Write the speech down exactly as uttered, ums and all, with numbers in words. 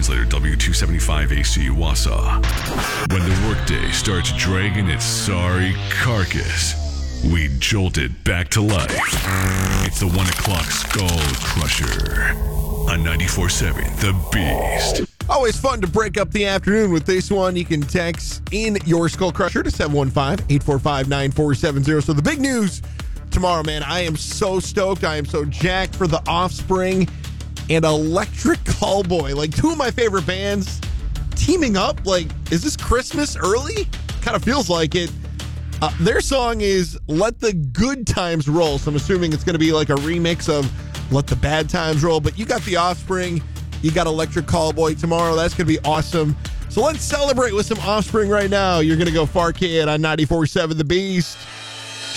translator W two seventy-five A C Wausau. When the workday starts dragging its sorry carcass, we jolt it back to life. It's the one o'clock Skull Crusher on ninety-four point seven The Beast. Always fun to break up the afternoon with this one. You can text in your Skull Crusher to seven one five, eight four five, nine four seven zero. So the big news tomorrow, man, I am so stoked. I am so jacked for The Offspring and Electric Callboy. Like, two of my favorite bands teaming up. Like, is this Christmas early? Kind of feels like it. Uh, their song is Let the Good Times Roll. So I'm assuming it's going to be like a remix of Let the Bad Times Roll. But you got The Offspring. You got Electric Callboy tomorrow. That's going to be awesome. So let's celebrate with some Offspring right now. You're going to go Far Kid on ninety-four point seven The Beast.